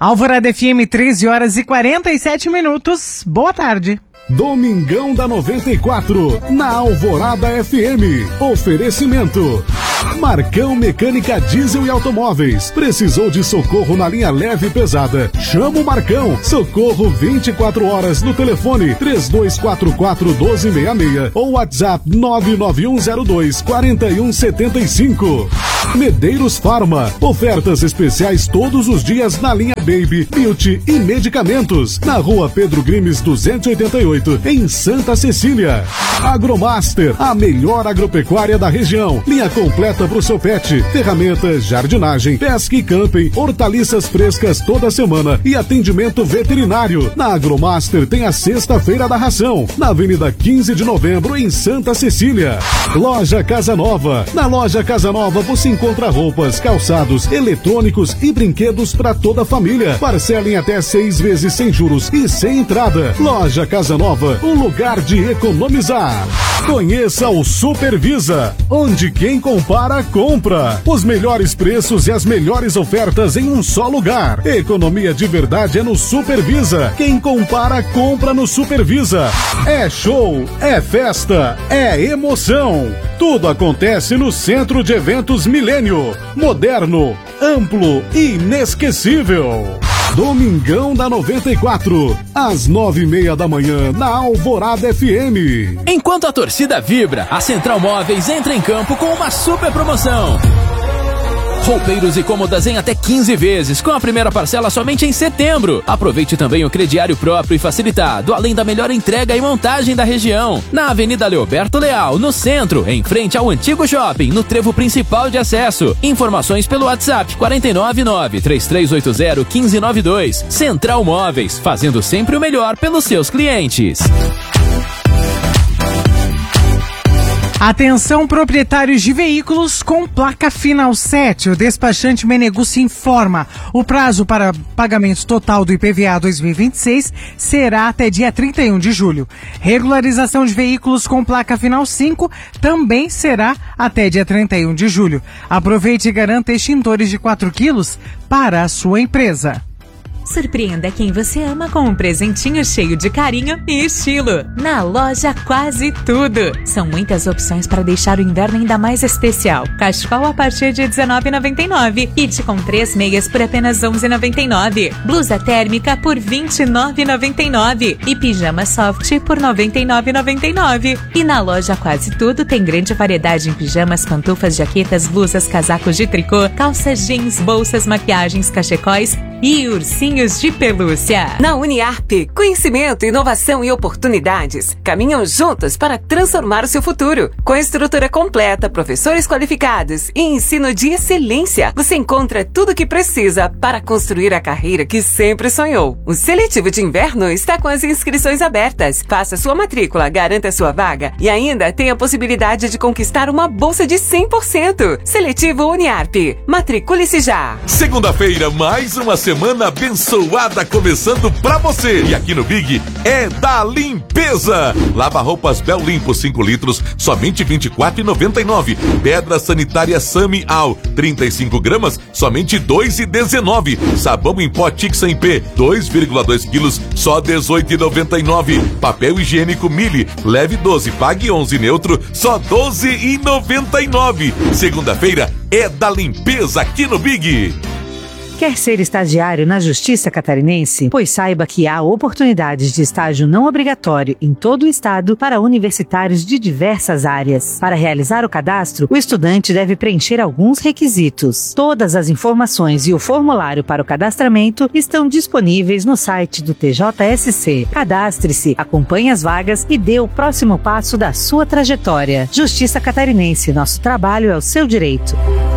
Alvorada FM, 13 horas e 47 minutos. Boa tarde. Domingão da 94, na Alvorada FM. Oferecimento: Marcão Mecânica Diesel e Automóveis. Precisou de socorro na linha leve e pesada? Chama o Marcão. Socorro 24 horas no telefone 3244-1266 ou WhatsApp 99102-4175. Medeiros Farma. Ofertas especiais todos os dias na linha Baby, Beauty e Medicamentos. Na rua Pedro Grimes 288, em Santa Cecília. Agromaster, a melhor agropecuária da região. Linha completa para o seu pet. Ferramentas, jardinagem, pesca e camping, hortaliças frescas toda semana e atendimento veterinário. Na Agromaster tem a Sexta-feira da Ração, na Avenida 15 de Novembro, em Santa Cecília. Loja Casa Nova. Na Loja Casa Nova você encontra roupas, calçados, eletrônicos e brinquedos para toda a família. Parcela em até 6 vezes sem juros e sem entrada. Loja Casa Nova, um lugar de economizar. Conheça o Supervisa, onde quem compara, compra. Os melhores preços e as melhores ofertas em um só lugar. Economia de verdade é no Supervisa. Quem compara, compra no Supervisa. É show, é festa, é emoção. Tudo acontece no Centro de Eventos Milênio. Moderno, amplo e inesquecível. Domingão da 94, às 9:30 da manhã, na Alvorada FM. Enquanto a torcida vibra, a Central Móveis entra em campo com uma super promoção. Roupeiros e cômodas em até 15 vezes, com a primeira parcela somente em setembro. Aproveite também o crediário próprio e facilitado, além da melhor entrega e montagem da região. Na Avenida Leoberto Leal, no centro, em frente ao antigo shopping, no trevo principal de acesso. Informações pelo WhatsApp 499-3380-1592. Central Móveis, fazendo sempre o melhor pelos seus clientes. Atenção, proprietários de veículos com placa final 7. O despachante Meneguci informa: o prazo para pagamento total do IPVA 2026 será até dia 31 de julho. Regularização de veículos com placa final 5 também será até dia 31 de julho. Aproveite e garanta extintores de 4 quilos para a sua empresa. Surpreenda quem você ama com um presentinho cheio de carinho e estilo. Na loja Quase Tudo. São muitas opções para deixar o inverno ainda mais especial. Cachecol a partir de R$19,99. Kit com 3 meias por apenas R$11,99. Blusa térmica por R$29,99. E pijama soft por R$99,99. E na loja Quase Tudo tem grande variedade em pijamas, pantufas, jaquetas, blusas, casacos de tricô, calças jeans, bolsas, maquiagens, cachecóis e ursinhos de pelúcia. Na Uniarp, conhecimento, inovação e oportunidades caminham juntos para transformar o seu futuro. Com estrutura completa, professores qualificados e ensino de excelência, você encontra tudo o que precisa para construir a carreira que sempre sonhou. O seletivo de inverno está com as inscrições abertas. Faça sua matrícula, garanta sua vaga e ainda tem a possibilidade de conquistar uma bolsa de 100%. Seletivo Uniarp. Matricule-se já. Segunda-feira, mais uma semana abençoada começando pra você. E aqui no Big é da limpeza. Lava roupas Bel Limpo 5 litros, somente R$24,99. Pedra sanitária Sami Al 35 gramas, somente R$2,19. Sabão em pó Tixa em P 2,2 quilos, só R$18,99. Papel higiênico Mili, leve 12, pague 11 neutro, só R$12,99. Segunda-feira é da limpeza aqui no Big. Quer ser estagiário na Justiça Catarinense? Pois saiba que há oportunidades de estágio não obrigatório em todo o estado para universitários de diversas áreas. Para realizar o cadastro, o estudante deve preencher alguns requisitos. Todas as informações e o formulário para o cadastramento estão disponíveis no site do TJSC. Cadastre-se, acompanhe as vagas e dê o próximo passo da sua trajetória. Justiça Catarinense, nosso trabalho é o seu direito.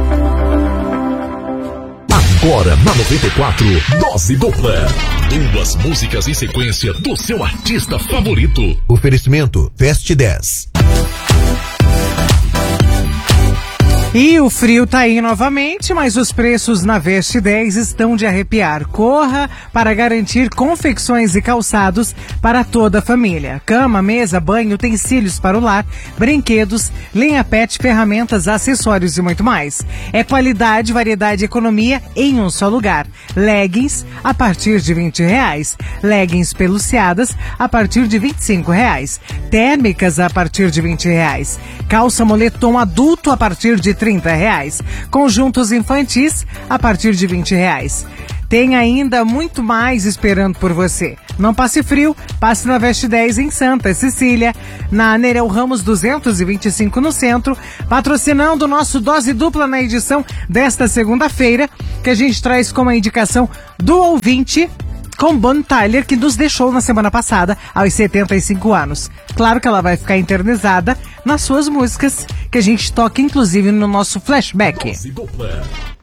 Agora na 94, dose dupla. 2 músicas em sequência do seu artista favorito. Oferecimento Fast 10. E o frio tá aí novamente, mas os preços na Veste 10 estão de arrepiar. Corra para garantir confecções e calçados para toda a família. Cama, mesa, banho, utensílios para o lar, brinquedos, linha pet, ferramentas, acessórios e muito mais. É qualidade, variedade e economia em um só lugar. Leggings a partir de R$20. Leggings peluciadas a partir de R$25. Térmicas a partir de R$20. Calça moletom adulto a partir de R$30. Conjuntos infantis a partir de R$20. Tem ainda muito mais esperando por você. Não passe frio, passe na Veste 10 em Santa Cecília, na Nereu Ramos 225 no centro, patrocinando o nosso Dose Dupla na edição desta segunda-feira, que a gente traz como a indicação do ouvinte com Bonnie Tyler, que nos deixou na semana passada, aos 75 anos. Claro que ela vai ficar eternizada nas suas músicas, que a gente toca inclusive no nosso flashback. Dose Dupla.